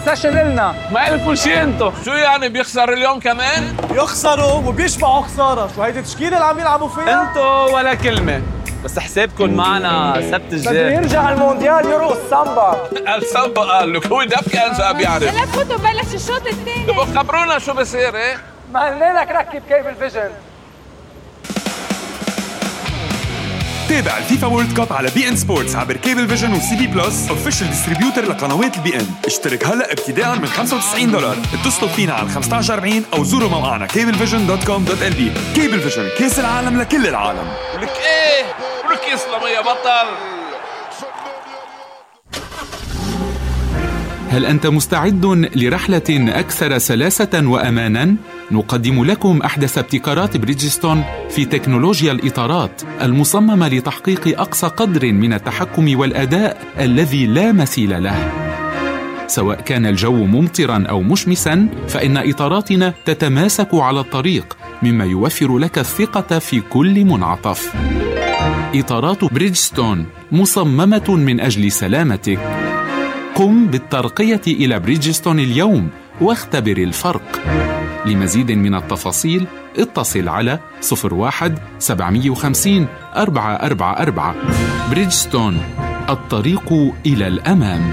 سيشن إلنا. ما إلكم شي انتو. شو يعني بيخسر اليوم كمان؟ يخسروا وبيشبعوا خسارة. شو هيدي تشكيلة اللي عم يلعبوا فيها؟ انتو ولا كلمة. بس حسابكم معنا سبت الجاي. بده يرجع المونديال يرقص سامبا. السامبا قال لك هو دب كان شاب يعرف. هلا فوتوا بلش الشوط الثاني. تبقوا خبرونا شو بصير ايه؟ ما قلنا لك ركب كيبل فيجن. تابع الفيفا وورلد كاب على بي ان سبورتس عبر كيبل فيجن وسي بي بلس اوفيشال ديستريبيوتر لقنوات البي ان. اشترك هلا ابتداء من $95. اتصلوا فينا على 1540 او زوروا موقعنا cablevision.com.lb. كيبل فيجن، كاس العالم لكل العالم. ولك ايه؟ ولك يسلم يا بطل. هل أنت مستعد لرحلة أكثر سلاسة وأماناً؟ نقدم لكم أحدث ابتكارات بريدجستون في تكنولوجيا الإطارات المصممة لتحقيق أقصى قدر من التحكم والأداء الذي لا مثيل له. سواء كان الجو ممطراً أو مشمساً، فإن إطاراتنا تتماسك على الطريق، مما يوفر لك الثقة في كل منعطف. إطارات بريدجستون مصممة من أجل سلامتك. قم بالترقية إلى بريدجستون اليوم واختبر الفرق. لمزيد من التفاصيل اتصل على 01-750-444. بريدجستون، الطريق إلى الأمام.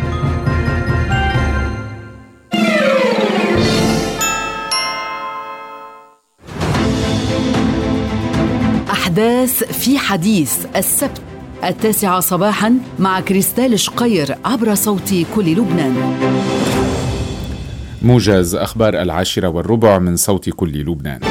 أحداث في حديث السبت 9 صباحاً مع كريستال شقير عبر صوت كل لبنان. موجز أخبار 10:15 من صوت كل لبنان.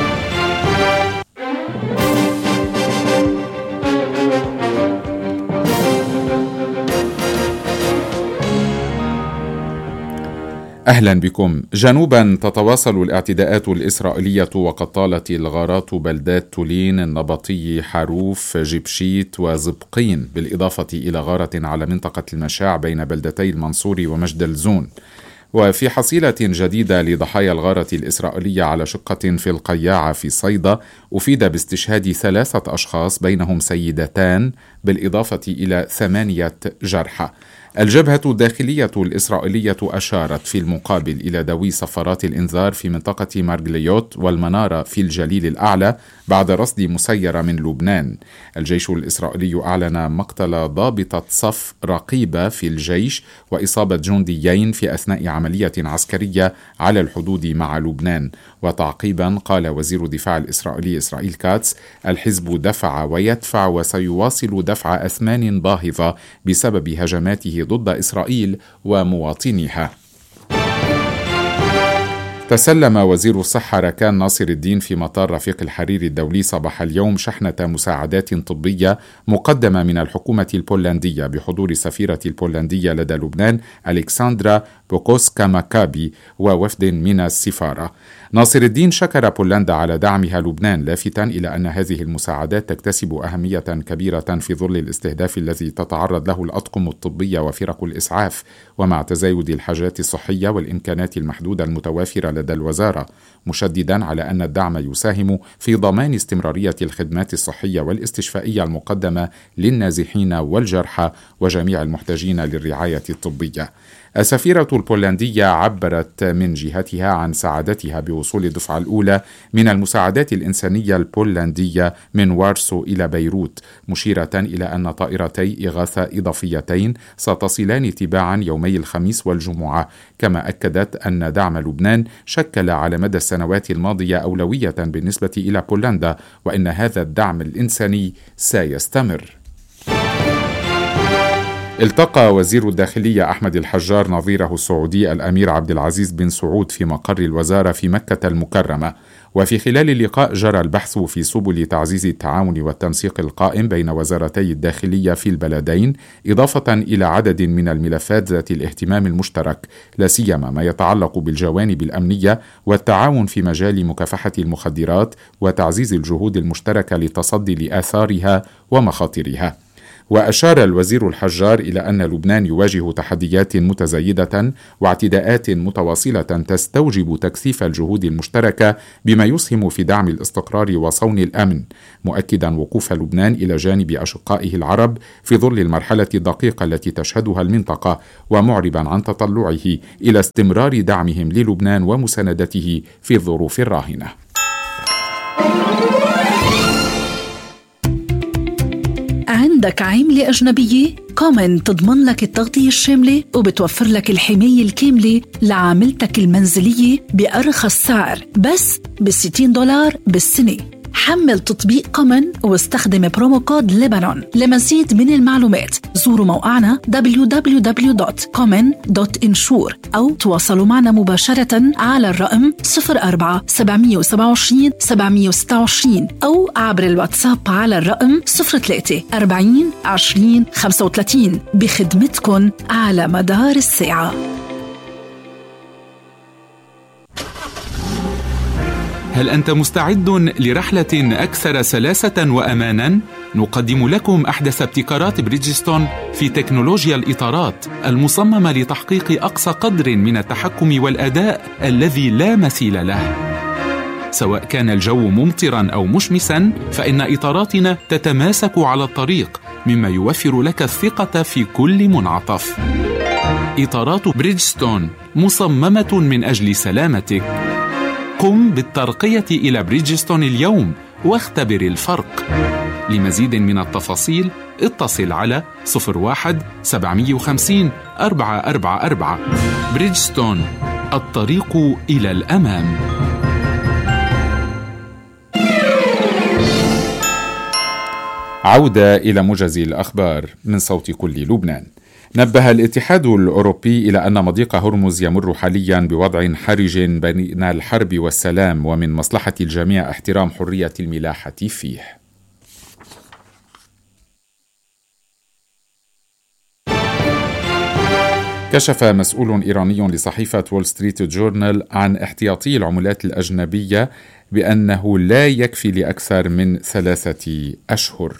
أهلا بكم. جنوبا تتواصل الاعتداءات الإسرائيلية وقد طالت الغارات بلدات تولين، النبطي، حروف، جبشيت وزبقين، بالإضافة إلى غارة على منطقة المشاع بين بلدتي المنصور ومجد الزون. وفي حصيلة جديدة لضحايا الغارة الإسرائيلية على شقة في القياعة في صيدا، أفيد باستشهاد 3 أشخاص بينهم سيدتان، بالإضافة إلى 8 جرحى. الجبهة الداخلية الإسرائيلية أشارت في المقابل إلى دوي صفارات الإنذار في منطقة مارغليوت والمنارة في الجليل الأعلى بعد رصد مسيرة من لبنان. الجيش الإسرائيلي أعلن مقتل ضابطة صف رقيبة في الجيش وإصابة جنديين في أثناء عملية عسكرية على الحدود مع لبنان. وتعقيبا قال وزير الدفاع الإسرائيلي إسرائيل كاتس: الحزب دفع ويدفع وسيواصل دفع أثمان باهظة بسبب هجماته ضد إسرائيل ومواطنيها. تسلم وزير الصحة ركان ناصر الدين في مطار رفيق الحريري الدولي صباح اليوم شحنة مساعدات طبية مقدمة من الحكومة البولندية بحضور سفيرة البولندية لدى لبنان ألكسندرا بوكوسكا ماكابي ووفد من السفارة. ناصر الدين شكر بولندا على دعمها لبنان، لافتاً إلى أن هذه المساعدات تكتسب أهمية كبيرة في ظل الاستهداف الذي تتعرض له الأطقم الطبية وفرق الإسعاف، ومع تزايد الحاجات الصحية والإمكانات المحدودة المتوافرة لدى الوزارة، مشدداً على أن الدعم يساهم في ضمان استمرارية الخدمات الصحية والاستشفائية المقدمة للنازحين والجرحى وجميع المحتاجين للرعاية الطبية. السفيرة البولندية عبرت من جهتها عن سعادتها بوصول الدفعة الأولى من المساعدات الإنسانية البولندية من وارسو إلى بيروت، مشيرة إلى أن طائرتي إغاثة إضافيتين ستصلان تباعا يومي الخميس والجمعة. كما أكدت أن دعم لبنان شكل على مدى السنوات الماضية أولوية بالنسبة إلى بولندا، وأن هذا الدعم الإنساني سيستمر. التقى وزير الداخلية أحمد الحجار نظيره السعودي الأمير عبد العزيز بن سعود في مقر الوزارة في مكة المكرمة. وفي خلال اللقاء جرى البحث في سبل تعزيز التعاون والتنسيق القائم بين وزارتي الداخلية في البلدين، إضافة إلى عدد من الملفات ذات الاهتمام المشترك، لا سيما ما يتعلق بالجوانب الأمنية والتعاون في مجال مكافحة المخدرات وتعزيز الجهود المشتركة للتصدي لآثارها ومخاطرها. وأشار الوزير الحجار إلى أن لبنان يواجه تحديات متزايدة واعتداءات متواصلة تستوجب تكثيف الجهود المشتركة بما يسهم في دعم الاستقرار وصون الأمن، مؤكدا وقوف لبنان إلى جانب أشقائه العرب في ظل المرحلة الدقيقة التي تشهدها المنطقة، ومعربا عن تطلعه إلى استمرار دعمهم للبنان ومساندته في الظروف الراهنة. عندك عملة أجنبية؟ كومن تضمن لك التغطية الشاملة وبتوفر لك الحماية الكاملة لعاملتك المنزلية بأرخص سعر بس $60 بالسنة. حمل تطبيق كومن واستخدم برومو كود لبنان. لمزيد من المعلومات زوروا موقعنا www.common.insure أو تواصلوا معنا مباشرة على الرقم 04-727-726 أو عبر الواتساب على الرقم 03-40-20-35 بخدمتكن على مدار الساعة. هل أنت مستعد لرحلة أكثر سلاسة وأماناً؟ نقدم لكم أحدث ابتكارات بريدجستون في تكنولوجيا الإطارات المصممة لتحقيق أقصى قدر من التحكم والأداء الذي لا مثيل له. سواء كان الجو ممطراً أو مشمساً، فإن إطاراتنا تتماسك على الطريق، مما يوفر لك الثقة في كل منعطف. إطارات بريدجستون مصممة من أجل سلامتك. قم بالترقية إلى بريدجستون اليوم واختبر الفرق. لمزيد من التفاصيل اتصل على 01-750-444. بريدجستون، الطريق إلى الأمام. عودة إلى موجز الأخبار من صوت كل لبنان. نبه الاتحاد الأوروبي إلى أن مضيق هرمز يمر حاليا بوضع حرج بين الحرب والسلام، ومن مصلحة الجميع احترام حرية الملاحة فيه. كشف مسؤول إيراني لصحيفة وول ستريت جورنال عن احتياطي العملات الأجنبية بأنه لا يكفي لأكثر من 3 أشهر.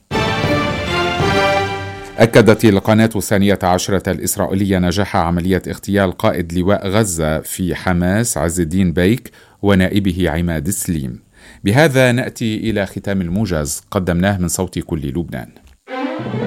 أكدت القناة 12 الإسرائيلية نجاح عملية اغتيال قائد لواء غزة في حماس عز الدين بيك ونائبه عماد سليم. بهذا نأتي إلى ختام الموجز، قدمناه من صوت كل لبنان.